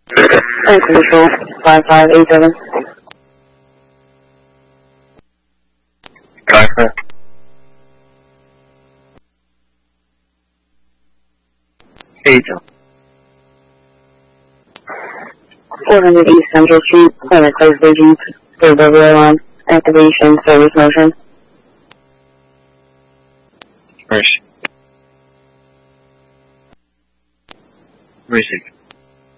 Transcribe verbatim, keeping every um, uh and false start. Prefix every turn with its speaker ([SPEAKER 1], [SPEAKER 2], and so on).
[SPEAKER 1] And control five five eight seven.
[SPEAKER 2] Gotcha. Eight.
[SPEAKER 1] four hundred East Central Street, Planet Close Station, Third Over Alarm, Activation, Service Motion.
[SPEAKER 2] First. Receive.